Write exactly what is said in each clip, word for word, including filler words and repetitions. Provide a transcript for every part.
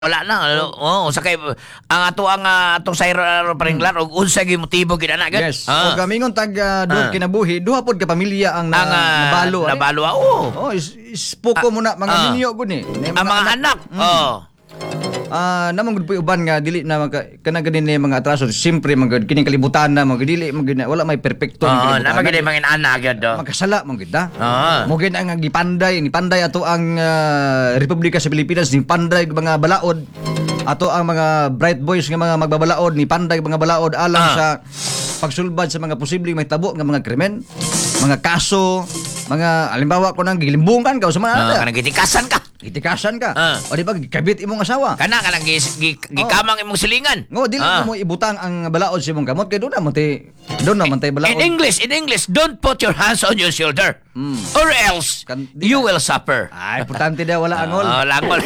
Wala na. Oh, sa kay ang ato ang uh, atong sayro paringlar og unsa gyud motibo gid ana gid. Yes. Ah. O kamingon tag uh, duha ah. kinabuhi, duha pod ka pamilya ang, na, ang uh, nabalo. Nabalo. Oh. Oh, is, is poko mo na mga ah. ninyo gud ni. Ang mga, mga anak. anak. Mm. Oh. Ah, uh, namang gud uban nga dili na mga kana ganin ni mga atraso, simpre mga kining kalibutan na mga dili mga wala may perpekto ng kalibutan. Oh, na mga mga anak gyud do. Magkasala mo gid da. Ah. Mo gid ang gipanday, ni panday ato ang uh, Republika sa Pilipinas, ni panday mga balaod. Ato ang mga bright boys nga mga magbabalaod, ni panday mga balaod alang ah. sa pagsulbad sa mga posibleng may tabo nga mga krimen, mga kaso, mga halimbawa ko nang gilimbungan ka o sa mga uh, kanang gitikasan ka. Gitikasan ka. Uh. O di ba kabit imong asawa. Kana kanang gikamang imong silingan. Ngo dili uh. mo ibutang ang balaod sa imong kamot kay do na man tay do na man tay balaod. In English, in English, don't put your hands on your shoulder. Mm. Or else kan, you will suffer. Ay, importante daw wala angol. Oh, wala angol.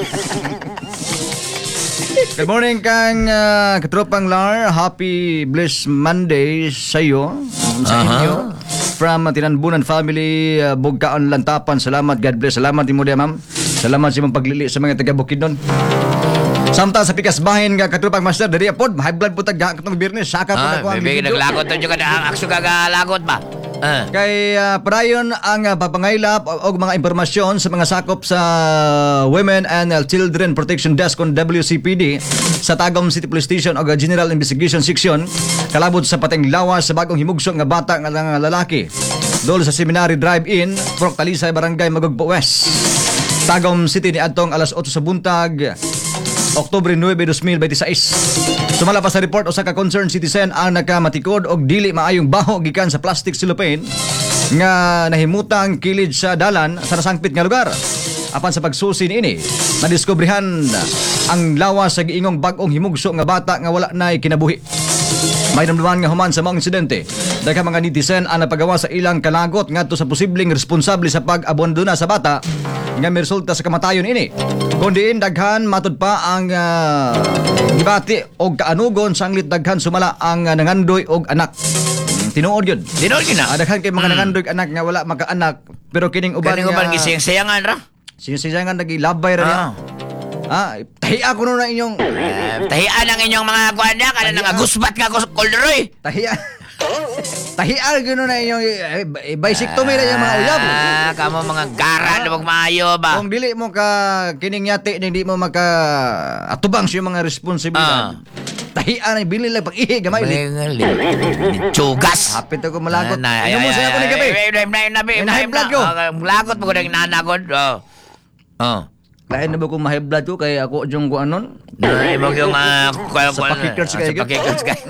Good morning kang uh, katropang Lar. Happy blessed Monday sa iyo, sa uh-huh. inyo. From uh, Tinanbunan family, uh, Bugkaan Lantapan. Salamat, God bless. Salamat mo dia, ma'am. Salamat sa imong paglili sa mga taga Bukidnon. Samtang sa pikas bahin nga katropang master dari pod high blood putag katong Biyernes saka ah, po na ko ang naglagot to juga ang akso kagalagot ba. Uh. Kay uh, parayon ang uh, papangaylap og mga impormasyon sa mga sakop sa Women and uh, Children Protection Desk on W C P D sa Tagum City Police Station og General Investigation Section kalabot sa pateng lawas sa bagong himugso nga bata nga nga lalaki dol sa Seminary Drive-In, Purok Talisay, Barangay Magugbo West, Tagum City ni adtong alas otso sa buntag Oktubre nuwebe, dos mil beintiséis. Sumala pa sa report usa ka concerned citizen ang nakamatikod og dili maayong baho gikan sa plastic cellophane nga nahimutang kilid sa dalan sa nasangpit nga lugar. Apan sa pagsusi niini, nadiskubrihan ang lawas sa giingong bag-ong himugso nga bata nga wala nay kinabuhi. May namduman nga human sa mga insidente. Daghang mga netizen ang napagawa sa ilang kalagot ngadto sa posibleng responsable sa pag-abandona sa bata nga miresulta sa kamatayon ini. Kundiin daghan matud pa ang uh, gibati og kaanugon sanglit daghan sumala ang uh, nangandoy og anak. Tinuod yun. Tinuod yun na. Uh, daghan kay mga mm. nangandoy anak nga wala makaanak pero kining uban kining uban gisiyang-sayangan ra. Siyang-sayangan nagilabay ra niya. Ah. Ah, tahiya ko na inyong uh, tahiya ang inyong mga kuanda kana nga gusbat nga kolderoy. Tahiya. Tahiya gino na inyong eh, bicyctomy na yung mga uyab. Ah, kamo mga gara na magmaayo ba. Kung dili mo ka kining yati hindi mo maka atubang sa mga responsibilidad. Ah. Tahiya na bili lang pag-ihi gamay li. Chugas. Hapit ako malagot. Ano mo sa ako ni gabi? Nahiblad ko. Malagot mo ko nang nanagod. Oh. Oh. Lain na ba kung ma-high blood ko kaya ako yung kung anon? Ay, mo yung uh, sa pakikers kaya. Sa pakikers kaya.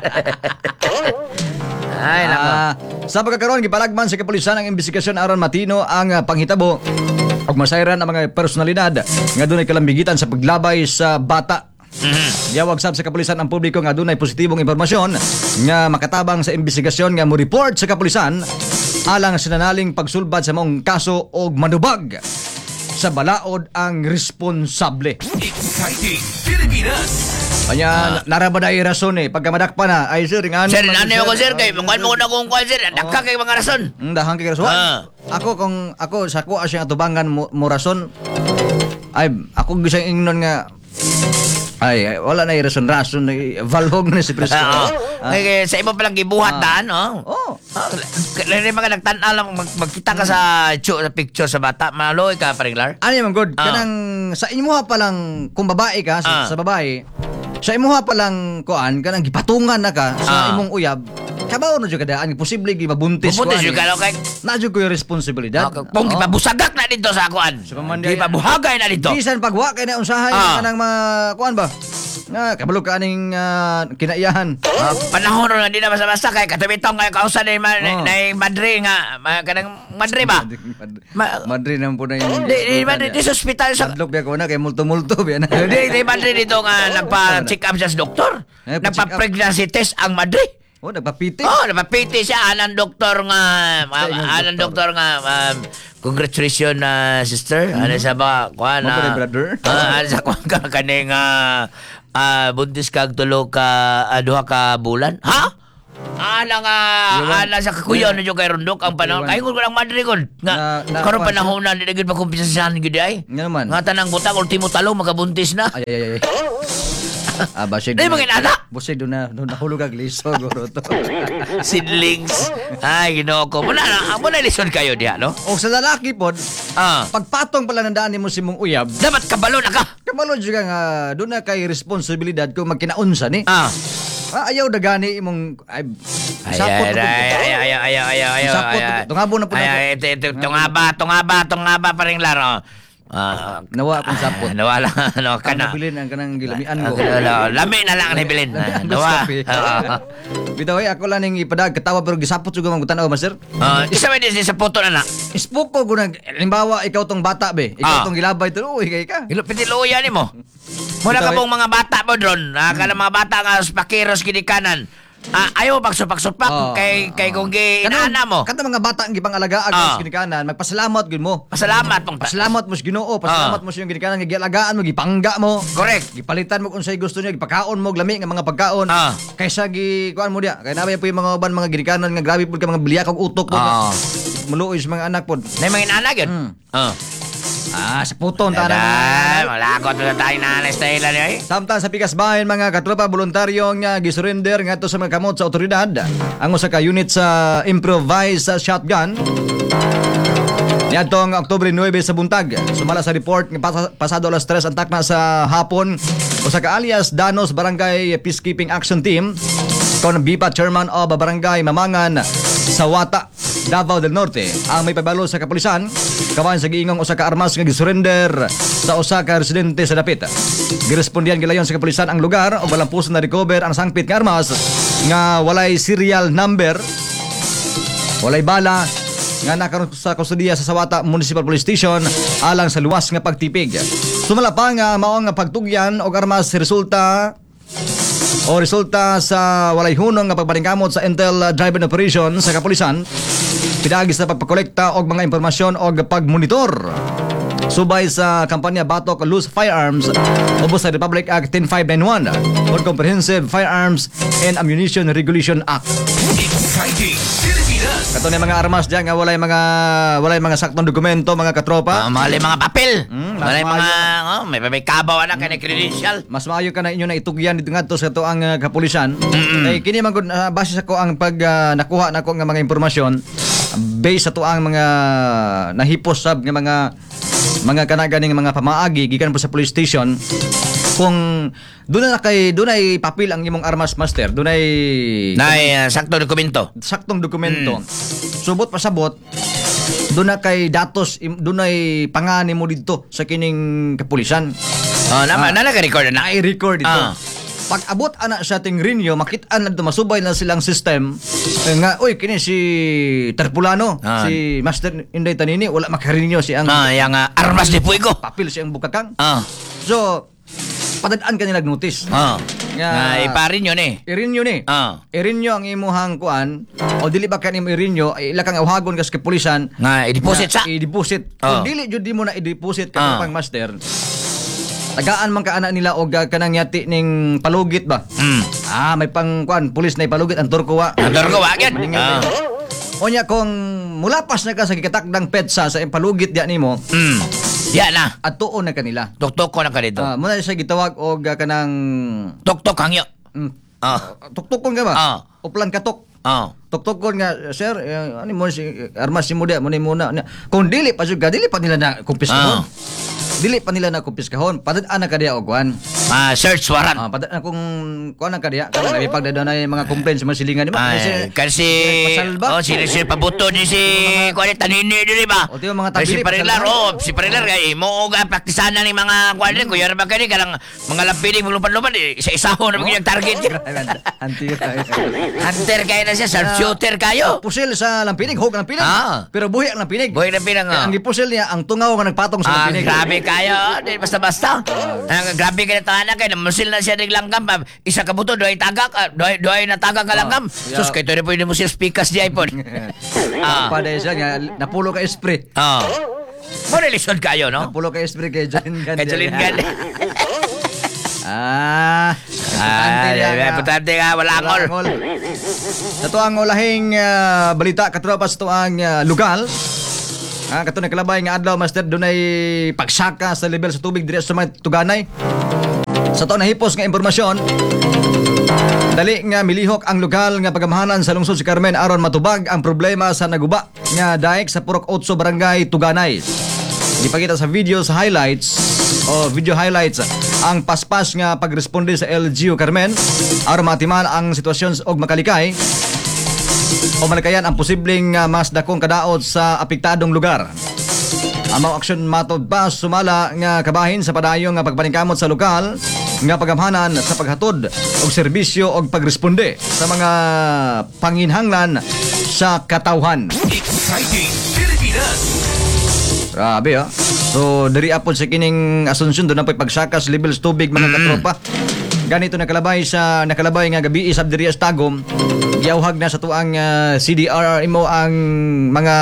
Ay, nako. Uh, sa pagkakaroon, gipalagman sa kapulisan ang investigasyon aron matino ang uh, panghitabo og masayran ang mga personalidad nga dunay kalambigitan sa paglabay sa bata. Mm-hmm. Yawag sab sa kapulisan ang publiko nga dunay positibong impormasyon nga makatabang sa investigasyon nga mo report sa kapulisan alang sa nanaling pagsulbad sa mong kaso og manubag sa balaod ang responsable. Exciting Pilipinas. Kanya ah. narabaday rason eh pagka madakpa na ay sir nga sir ano ako sir kay mangkuan mo na kung kuan sir dakka kay mga rason. Mm, dahang kay rason. Ah. Ako kung ako sa ko asya atubangan mo, mo rason ay ako gisang ingnon nga ay, ay wala na rason rason valhog na si presko. Ah, ah. Ay, sa iba pa lang gibuhat ah. daan oh. Oh. Lari mga nagtan-an lang mag magkita ka sa chu, sa picture sa bata maloy ka paringlar. Ano man good ah. kanang sa imuha pa lang kung babae ka sa, ah. sa babae sa imuha pa lang kuan kanang gipatungan na ka sa ah. imong uyab. Kabaw na jud kada ang posible gi mabuntis ko. Mabuntis jud ka okay. Na jud ko yung responsibilidad. Okay. Kung oh. gipabusagak na dito sa kuan. Gipabuhagay na dito. Bisan pagwa kay na unsahay ah. kanang mga kuan ba? Na kabalo ka aning uh, kinaiyahan. Uh, panahon ron di na basta-basta kay katubitong kay kausa ni ma, oh. na Madre nga ma, kanang Madre ba? Ma, Madre nang po na yung di, di Madre di sa ospital sa adlok biya ko na kay multo-multo biya na. Di di Madre dito nga nagpa-check up siya sa doktor. Eh, nagpa-pregnancy test ang Madre. Oh, nagpapiti? Oh, nagpapiti siya. Anang doktor nga, uh, anang doktor nga, um, congratulations, uh, sister. Mm-hmm. Ano sa ba? Kuha na. Mga brother? Uh, ano sa kuha ka, kaning, uh, uh, buntis kag tulo ka, uh, duha ka bulan. Ha? Ana nga, ana sa kakuyaw na dyan kay Rondok ang panahon. Kaya ko lang madre ko. Nga, Na- na- karoon kwan- panahon na, hindi na gud makumpisasahan gud ay. Nga naman. Nga tanang butang, ultimo talo, magabuntis na. Ay, ay, ay, ay. Ah, basig. Dahil mga inana. Busig doon na, doon nahulog ang liso, guro to. Sidlings. Ay, ginoo ko. Muna na, muna lison kayo diya, no? O sa lalaki po, Ah. pagpatong pala ng daan mo si mong uyab, Dapat kabalo na ka. kabalo juga nga, doon na kay responsibilidad kung magkinaunsa ni. Ah. Ah, ayaw na gani imong, ay, Ay, sapot ay, na po. ay, ay, ay, ay, ay, ay, Sapot, ay, ay. tungabo na po Ay, na po. ay, ito, ito, tungaba, tungaba, tungaba pa rin laro. Ah, Nawa akong sapot. nawala, ano, Ang kana. nabilin ang kanang gilamian Ah, ko. ah, Lami na lang ang nibilin. Lamian ko Nawa. sa kape. Bitaw ay ako lang ning ipadag katawa pero gisapot sugo mang tanaw master. Ah, isa ba din sa photo na na? Ispook ko gunang halimbawa ikaw tong bata be, ikaw Ah. tong gilabay to, uy kay ka. Ilo pitiluya ni mo. Muna ka Ito, pong mga bata mo dron. Ah, kana mga bata nga pakiros kini kanan. Ah, ayaw pagsupak-supak Oh, kay kay kung gi inaana mo. Kanta mga bata ang gipangalagaan Ah. sa ginikanan, magpasalamat gid mo. Pasalamat pong ta. Pasalamat mo sa Ginoo, pasalamat Ah. mo sa iyong ginikanan nga gialagaan mo, gipangga mo. Correct. Gipalitan mo kung sa'y gusto niya, gipakaon mo, glami nga mga pagkaon. Ah. Kaysa gi, kuan mo diya. Kaya namin po yung mga uban, mga ginikanan nga grabe po ka mga bilyak og utok po. Ah. Muluoy sa mga anak po. Nay mga inaana gyud. Hmm. Ah. Ah, sa puton tanan. Tada, malakot na tayo na alas tayo lang eh. Samtang sa pikas bahin mga katropa voluntaryo nga gisurrender ngadto sa mga kamot sa otoridad ang usa ka unit sa improvised sa shotgun niadtong Oktubre nine sa buntag. Sumala sa report nga pas- pasado alas tres ang takna sa hapon usa ka alias Danos Barangay Peacekeeping Action Team kon B I P A Chairman of Barangay Mamangan sa Wata, Davao del Norte ang may pabalo sa kapulisan kawan sa giingong usa ka armas nga gisurrender sa usa ka residente sa dapit. Girespondihan gilayon sa kapulisan ang lugar ug walang na recover ang sangpit nga armas nga walay serial number, walay bala nga nakaroon sa kustudiya sa Sawata Municipal Police Station alang sa luwas nga pagtipig. Sumala pa nga mao nga pagtugyan og armas resulta o resulta sa walay hunong nga pagbalingkamot sa Intel uh, Driven Operation sa kapulisan pinagis na pagpakolekta og mga impormasyon og pagmonitor subay sa kampanya Batok Loose Firearms ubos sa Republic Act ten five ninety-one or Comprehensive Firearms and Ammunition Regulation Act. Exciting Pilipinas. Kato na mga armas diyan nga walay mga walay mga saktong dokumento mga katropa. Ah, mahal yung mga papel. Hmm, Wala yung mas mga, oh, may, may kabaw na kay credential. Mas maayo ka na inyo na itugyan dito ngadto sa to ang uh, kapulisan. Kay kini man gud uh, base sa ko ang pag uh, nakuha nako nga mga impormasyon uh, based sa to ang mga nahipos sab nga mga mga kanaganing mga pamaagi gikan po sa police station kung doon na kay doon ay papel ang imong armas master, doon ay Nay, uh, sakto dokumento. saktong dokumento. Subot pasabot doon na kay datos im- doon ay pangani mo dito sa kining kapulisan. Oh, na, na, naka-record na. Na-record ito. Ah. Pag abot ana sa ating rinyo, makitaan na masubay na silang system eh, nga, uy, kini si Terpulano, Ah. si Master Inday Tanini, wala makarinyo si ang Ah, yung uh, armas di puy ko. papel si ang bukakang. Ah, So, padadaan ka nila notice. ah. Nga, Na iparin yun eh. Irinyo ni. Ah. Irinyo ang imuhang kuan o dili ba kanimo irinyo ay ila kang awhagon kas kapulisan Nga, i-deposit nga sa. i-deposit. Oh. Kung dili jud di mo na i-deposit ka Ah. pang master. Tagaan man ka ana nila og ah, kanang yati ning palugit ba? Hmm. Ah, may pang kuan pulis na ipalugit ang turkuwa. Andor ko, wagyan. Maningil Ah. na. Onya kung mulapas na ka sa gikatakdang petsa sa palugit diya nimo, Hmm. Yan na. at tuon na kanila. Tuktok ko na ka dito. Ah, muna siya gitawag og ah, kanang Tuktok hangyo. mm, Ah. tuktukon ka ba? Ah. Uplan katok. Ah. Tuktukon nga, sir, eh, ano mo si armas si mo dia, muna muna. Kung dili pa jud ka, dili pa nila na kumpiskahon. Ah. Dili pa nila na kumpiskahon. Padad-an na ka diya og kuan. Ah, search warrant. Ah, padad na kung kuan na ka diya, kana labi pagdadaan na yung mga complaints sa mga silingan di ba? Ay, kasi Pasalba. oh sila sila pabuto ni si kuan tanini dili ba? O, tiyo, mga Ay, si tabili, Parilar, pasalba. oh, si Parilar kay mo og praktisanan ni mga kuan ni kuya ba kani kanang mga lampining lumpan-lumpan isa-isaho na bigyan target. Anti. Hunter kayo na siya, sharpshooter kayo. Pusil sa lampinig, hog ang lampinig. Ah. Pero buhi ang lampinig. Boy na pinang Kaya ang gipusil niya ang tungaw nga nagpatong sa Ah, lampinig. grabe kayo. Di basta-basta. Ah, grabe kayo tahanan kayo. Musil na siya ng langgam. Ah, isa ka buto, doay tagak. ah, Doay, doay na tagak ka langgam. yeah. Sus, kayo ito rin po yung musil speakers di iPhone. Ah. Paday siya nga napulo ka spray. Ah. Muna lisod kayo, no? Napulo ka spray kay Jolin Gan. Kay Jolin Gan. Ah. Ah, Importante niya nga. importante nga, wala Wala angol. angol. Sa to ang ulahing ah, balita katropa sa to ang ah, lugal. Ah, kato na kalabay nga adlaw master dunay pagsaka sa level sa tubig diri sa mga tuganay. Sa to nahipos nga impormasyon, dali nga milihok ang lokal nga pagamahanan sa lungsod si Carmen aron matubag ang problema sa naguba nga daig sa Purok Otso Barangay Tuganay. Ipakita sa video sa highlights o video highlights ang paspas nga pagresponde sa L G U Carmen aron matiman ang sitwasyon og makalikay o malikayan ang posibleng uh, mas dakong kadaot sa apektadong lugar. Amaw aksyon matod pa sumala nga kabahin sa padayong nga pagpaningkamot sa lokal nga pagamhanan sa paghatod og serbisyo og pagresponde sa mga panginhanglan sa katawhan. Exciting Pilipinas. Grabe ha. So diri apod sa kining Asunsyon doon na po'y pagsakas levels tubig mga katropa. Ganito nakalabay sa nakalabay nga gabi isab diri sa Tagum. Giawhag na sa tuang uh, C D R R M O ang mga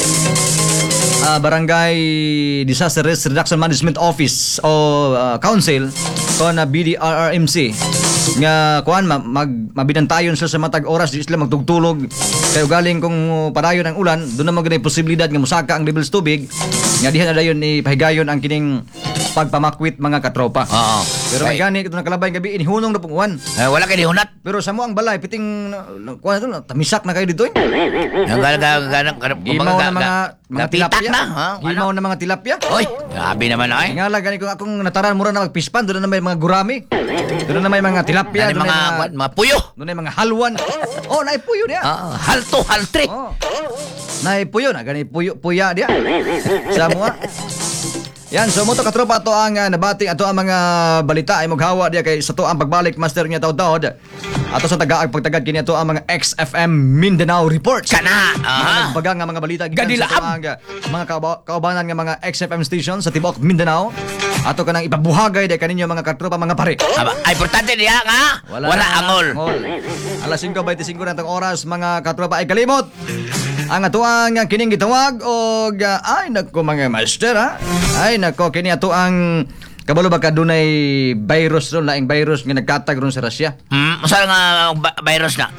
uh, Barangay Disaster Risk Reduction Management Office o uh, Council ko na B D R R M C nga kuan ma, mag mabinantayon sila sa matag oras di sila magtugtulog kay galing kung padayon ang ulan doon na magay posibilidad nga musaka ang levels tubig nga diha na dayon ni pahigayon ang kining pagpamakwit mga katropa. Oo. Pero may gani ito nakalabay gabi inihunong na pong uwan. Eh, wala kay hunat. Pero sa mo ang balay piting kuan ito tamisak na kayo dito eh. Ang gana gana Imaw na mga mga tilapia. na, ha? Imaw na mga tilapia. Oy, grabe naman ay. Nga lang gani kung akong nataran mura na magpispan doon na may mga gurami. Doon na may mga tilapia, Ano doon mga na mga, mga puyo. doon na mga halwan. Oh, naay puyo dia. Ah, halto, haltri. Oh. Naay puyo na gani puyo puya dia. Sa mo. Yan, so mo to katropa to ang uh, nabati ato ang mga balita ay maghawa dia kay sa to ang pagbalik master niya taud-taud. Ato sa tagaag pagtagad kini ato ang mga X F M Mindanao reports. Kana. Aha. Bagang nga mga balita gikan Gadilaam. sa to ang uh, mga kauba- kaubanan nga mga X F M stations sa tibok Mindanao. Ato kanang ipabuhagay day kaninyo mga katropa mga pare. Aba, ay importante diha nga. Wala, angol. Alas five twenty-five na tong oras mga katropa ay kalimot. Ang atuang kining gitawag og uh, ay nako mga master ha. Ay nako kini ato ang kabalo ba kadunay virus ron laing virus nga nagkatag ron sa Russia. Hmm, usa nga ba- virus na.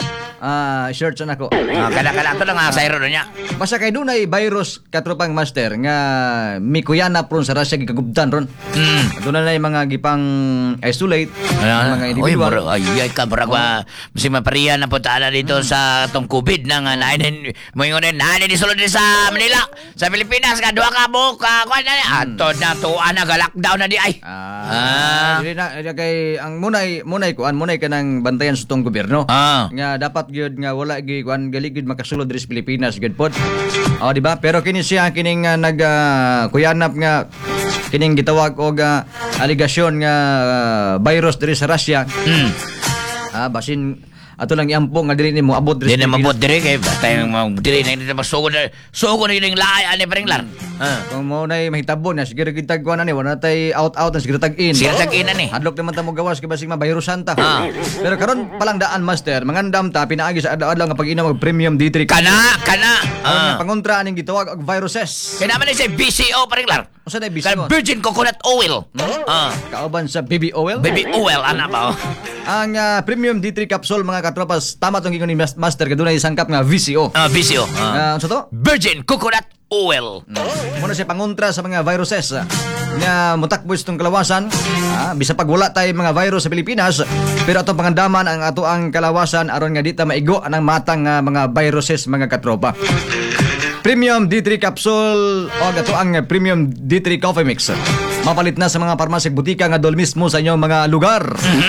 Ah, search na ako. Ah, kada kada to lang nga sa iro niya. Basta kay dunay virus katropang master nga mikuyana ron sa Russia gikagubtan ron. Hmm. Doon na yung mga gipang isolate Ano, mga Oy, individual. mura, ay, ay, ka, mura, oh. Kasi mapariya na po taala dito sa tong COVID na nga nainin, mo yung rin, nainin di sulod din sa Manila, sa Pilipinas, ka, duha ka buhok, ka, kuha na ni, ato na, tuwa na, ga-lockdown na di ay. Ah, dili na dili kay ang munay munay kuan munay kanang bantayan sa tong gobyerno. Ah. Nga dapat gyud nga wala gyud kuan gali gyud makasulod diri sa Pilipinas gyud pod. Oh, di ba? Pero kini siya kining uh, nag uh, kuyanap nga kining gitawag og uh, aligasyon nga uh, virus diri sa Russia. Hmm. Ah, basin ato lang iampo nga dili ni mo abot diri Di sa na mabot Pilipinas. diri, kay, batay, diri na, hindi na masugod na, sugod na yung laay, ani pa rin lang. Ah. Kung mo nay mahitabo na sige gyud tag kuan ani wala tay out out na sige tag in. Sige tag-ina ni. Hadlok naman ta mo gawas kay basig mabayrusan ta. Ah. Pero karon palang daan master, mangandam ta pinaagi sa adlaw-adlaw nga pag-inom og premium D three. Kana, kana. Ang Ah. pangontra aning gitawag og viruses. Kaya naman ni siya B C O pa rin lang. Usa na Kaya bismo? virgin coconut oil. Ah. Kauban sa B B oil. Baby oil, ana ba? Oh. Ang ah, premium D three capsule mga katropas, tama tong ingon ni mas- master kadunay sangkap nga V C O. Ah, B C O. Ah. Ah, unsa to? Virgin coconut oil. Muna siya pangontra sa mga viruses ah, nga mutakbo itong kalawasan. Ah, bisa pag wala tay mga virus sa Pilipinas, pero atong pangandaman ang ato ang kalawasan aron nga dita maigo anang matang nga mga viruses mga katropa. Premium D three capsule o ato ang premium D three coffee mix. Mapalit na sa mga parmasik butika nga dol mismo sa inyong mga lugar.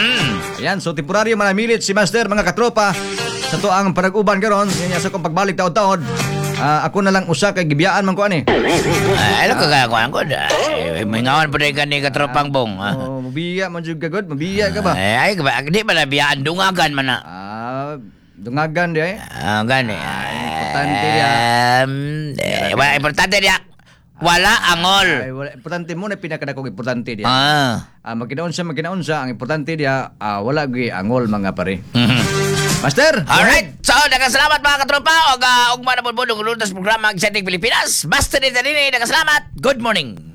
Ayan, so temporaryo manamilit si Master mga katropa sa to ang panag-uban karon niya sa kong pagbalik taod-taod. Ah, ako na lang usa kay gibiyaan man ko ani. Ay, ano ka kaya ko? Ay, may ngawan pa rin ka ni katropang bong. Ah. Oh, mabiya man jud ka god, mabiya ka ba? Ay, ay, di ba na biyaan dungagan man na. Ah, dungagan di ay. Ah, gani. importante diya. Um, eh, wala, importante diya. Wala angol. Ay, wala, importante mo na pinakadakong importante diya. Ah. Ah, magkinaon sa magkinaon sa ang importante diya, ah, wala gyud angol mga pare. Mhm. Master. Alright, so nakasalamat mga katropa og uh, ugma na po po ng lutas programa Exciting Pilipinas. Basta din din nakasalamat. Good morning.